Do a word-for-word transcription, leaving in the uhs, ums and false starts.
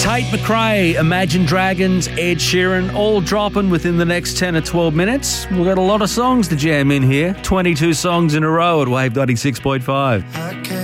Tate McRae, Imagine Dragons, Ed Sheeran, all dropping within the next ten or twelve minutes. We've got a lot of songs to jam in here. twenty-two songs in a row at Wave ninety-six point five.